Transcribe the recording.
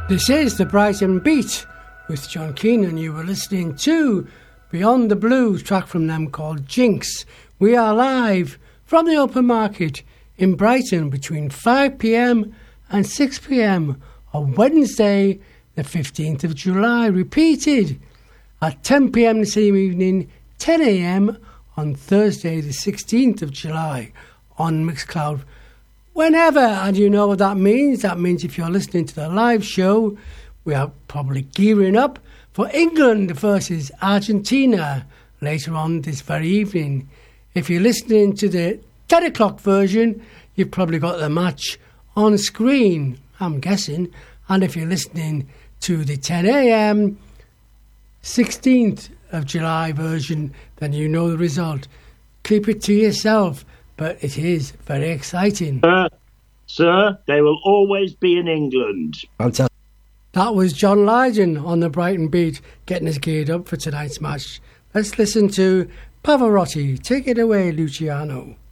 This is the Brighton Beat with John Keenan. You were listening to Beyond the Blues, track from them called Jinx. We are live from the open market in Brighton between 5 p.m. and 6 p.m. on Wednesday, the 15th of July. Repeated at 10 p.m. the same evening, 10 a.m. on Thursday, the 16th of July on Mixcloud. Whenever, and you know what that means. That means if you're listening to the live show, we are probably gearing up for England versus Argentina later on this very evening. If you're listening to the 10 o'clock version, you've probably got the match on screen, I'm guessing. And if you're listening to the 10 a.m. 16th of July version, then you know the result. Keep it to yourself. But it is very exciting. Sir, they will always be in England. Fantastic. That was John Lydon on the Brighton Beat, getting us geared up for tonight's match. Let's listen to Pavarotti. Take it away, Luciano.